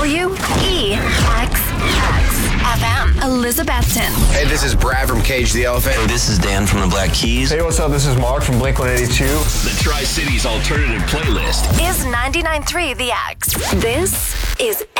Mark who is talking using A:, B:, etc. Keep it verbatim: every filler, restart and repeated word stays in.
A: W E X X F M. Elizabethton.
B: Hey, this is Brad from Cage the Elephant.
C: Hey, this is Dan from the Black Keys.
D: Hey, what's up? This is Mark from Blink one eighty-two.
E: The Tri-Cities Alternative Playlist
A: Is ninety-nine point three The X. This is